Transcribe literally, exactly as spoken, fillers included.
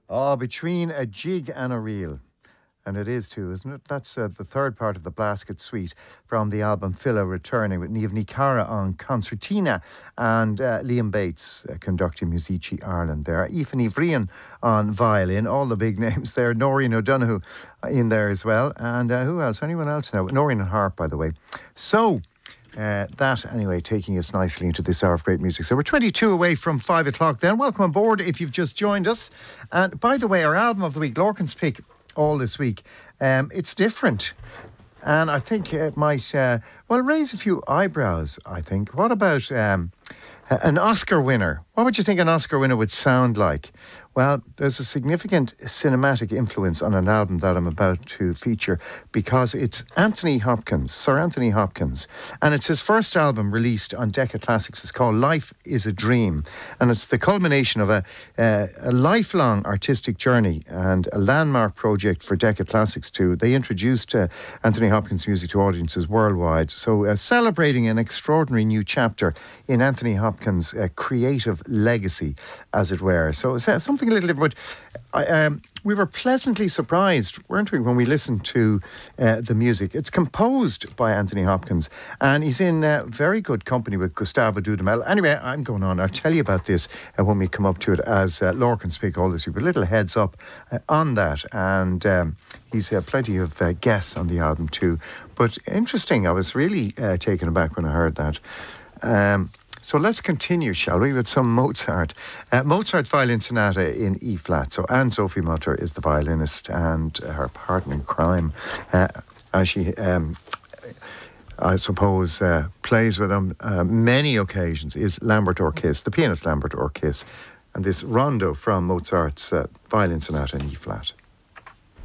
Oh, between a jig and a reel. And it is too, isn't it? That's uh, the third part of the Blasket Suite from the album Philo returning with Niamh Ní Cara on concertina and uh, Liam Bates uh, conducting Musici Ireland there. Aoife Ní Bhríon on violin, all the big names there. Noreen O'Donoghue in there as well. And uh, who else? Anyone else now? Noreen on harp, by the way. So... Uh, that, anyway, taking us nicely into this hour of great music. So we're twenty-two away from five o'clock then. Welcome on board if you've just joined us. And by the way, our album of the week, Lorcan's Pick, all this week, um, it's different. And I think it might, uh, well, raise a few eyebrows, I think. What about um, an Oscar winner? What would you think an Oscar winner would sound like? Well, there's a significant cinematic influence on an album that I'm about to feature because it's Anthony Hopkins, Sir Anthony Hopkins, and it's his first album released on Decca Classics. It's called Life is a Dream, and it's the culmination of a, uh, a lifelong artistic journey and a landmark project for Decca Classics too. They introduced uh, Anthony Hopkins' music to audiences worldwide, so uh, celebrating an extraordinary new chapter in Anthony Hopkins' uh, creative legacy, as it were. So it's uh, something a little different, but I, um, we were pleasantly surprised, weren't we, when we listened to uh, the music. It's composed by Anthony Hopkins, and he's in uh, very good company with Gustavo Dudamel. Anyway, I'm going on. I'll tell you about this uh, when we come up to it as uh, Lorcan's Pick all this week. A little heads up uh, on that, and um, he's uh, plenty of uh, guests on the album too. But interesting, I was really uh, taken aback when I heard that. Um... So let's continue, shall we, with some Mozart. Uh, Mozart's Violin Sonata in E-flat. So Anne-Sophie Mutter is the violinist, and uh, her partner in crime, uh, as she, um, I suppose, uh, plays with him uh, many occasions, is Lambert Orkis, the pianist Lambert Orkis, and this rondo from Mozart's uh, Violin Sonata in E-flat.